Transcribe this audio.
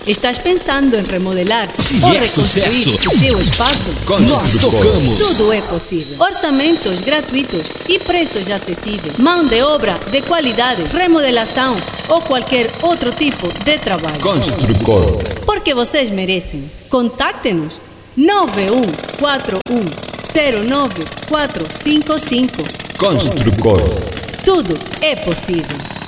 Estás pensando em remodelar Se ou é reconstruir sucesso, o teu espaço? nós tocamos. Tudo é possível. Orçamentos gratuitos e preços acessíveis. Mão de obra de qualidade, remodelação ou qualquer outro tipo de trabalho. Construcor. Porque vocês merecem. Contacte-nos 9141094555. Construcor. Tudo é possível.